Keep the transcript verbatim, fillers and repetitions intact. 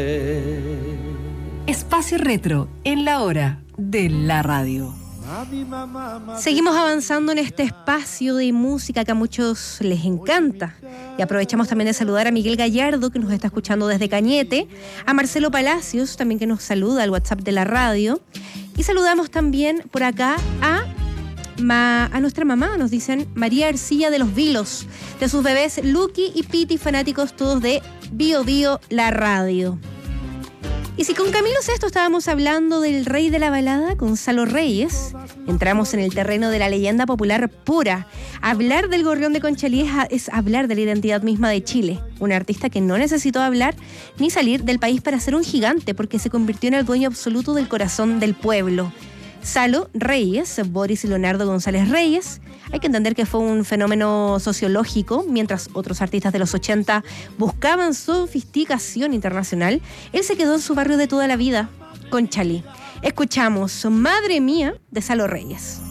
Espacio Retro, en la hora de la radio. Seguimos avanzando en este espacio de música que a muchos les encanta. Y aprovechamos también de saludar a Miguel Gallardo, que nos está escuchando desde Cañete, a Marcelo Palacios, también que nos saluda al WhatsApp de la radio. Y saludamos también por acá a, ma, a nuestra mamá, nos dicen María Arcilla de los Vilos, de sus bebés Lucky y Piti, fanáticos todos de Bio Bio, la radio. Y si con Camilo Sesto estábamos hablando del rey de la balada, Gonzalo Reyes, entramos en el terreno de la leyenda popular pura. Hablar del Gorrión de Conchalí es hablar de la identidad misma de Chile. Un artista que no necesitó hablar ni salir del país para ser un gigante, porque se convirtió en el dueño absoluto del corazón del pueblo. Salo Reyes, Boris y Leonardo González Reyes. Hay que entender que fue un fenómeno sociológico. Mientras otros artistas de los ochenta buscaban sofisticación internacional, él se quedó en su barrio de toda la vida, Conchalí. Escuchamos Madre Mía de Salo Reyes.